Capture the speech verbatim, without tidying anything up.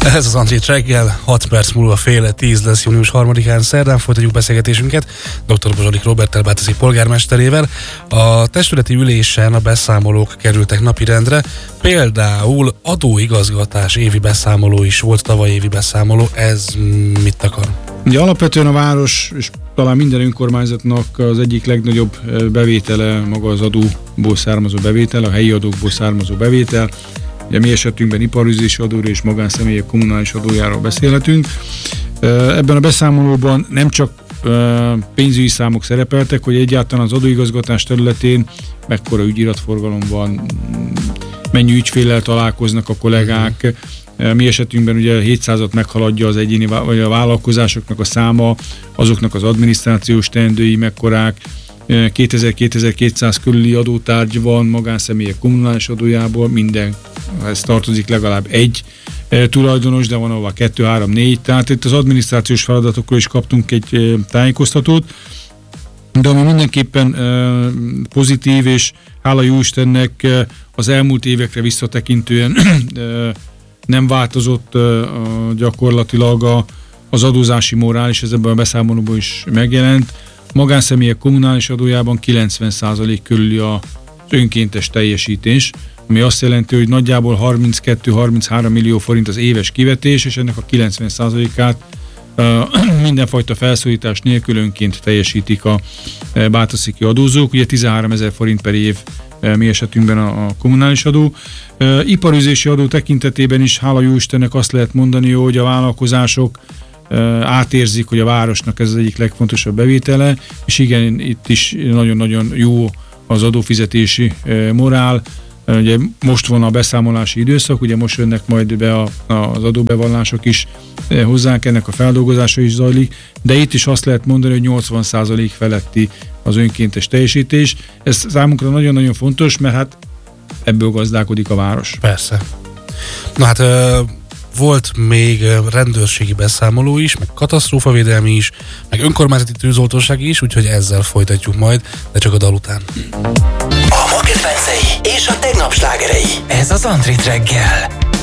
Ez az Antrit reggel, hat perc múlva fél tíz lesz június harmadikán szerdán, folytatjuk beszélgetésünket doktor Bozsodik Róberttel, Bátászi polgármesterével. A testületi ülésen a beszámolók kerültek napirendre, például adóigazgatás évi beszámoló is volt, tavaly évi beszámoló, ez mit akar? Ugye alapvetően a város, és talán minden önkormányzatnak az egyik legnagyobb bevétele maga az adóból származó bevétel, a helyi adókból származó bevétel. Ugye mi esetünkben iparüzési adóról és magánszemélyek kommunális adójáról beszélhetünk. Ebben a beszámolóban nem csak pénzügyi számok szerepeltek, hogy egyáltalán az adóigazgatás területén mekkora ügyiratforgalom van, mennyi ügyféllel találkoznak a kollégák. Mi esetünkben ugye hétszázat meghaladja az egyéni vagy a vállalkozásoknak a száma, azoknak az adminisztrációs teendői mekkorák, kétezer-kétezer-kétszáz körüli adótárgy van magánszemélyek kommunális adójából, minden, ez tartozik legalább egy e, tulajdonos, de van ahol kettő, három, négy, tehát itt az adminisztrációs feladatokról is kaptunk egy e, tájékoztatót, de ami mindenképpen e, pozitív, és hála jó Istennek e, az elmúlt évekre visszatekintően e, nem változott e, gyakorlatilag a, az adózási morál, és ez ebben a beszámolóban is megjelent. Magánszemélyek kommunális adójában kilencven százalék körüli az önkéntes teljesítés, ami azt jelenti, hogy nagyjából harminckettő-harminchárom millió forint az éves kivetés, és ennek a kilencven százalékát uh, mindenfajta felszólítás nélkül önként teljesítik a uh, bátaszéki adózók, ugye tizenháromezer forint per év uh, mi esetünkben a, a kommunális adó. Uh, iparüzési adó tekintetében is, hála jó Istennek azt lehet mondani, hogy a vállalkozások átérzik, hogy a városnak ez az egyik legfontosabb bevétele, és igen, itt is nagyon-nagyon jó az adófizetési morál. Ugye most van a beszámolási időszak, ugye most jönnek majd be a, az adóbevallások is hozzánk, ennek a feldolgozása is zajlik, de itt is azt lehet mondani, hogy nyolcvan százalék feletti az önkéntes teljesítés. Ez számunkra nagyon-nagyon fontos, mert hát ebből gazdálkodik a város. Persze. Na hát volt még rendőrségi beszámoló is, meg katasztrófavédelmi is, meg önkormányzati tűzoltósági is, úgyhogy ezzel folytatjuk majd, de csak a dal után. A ma kedvencei és a tegnap slágerei. Ez az Antrit reggel.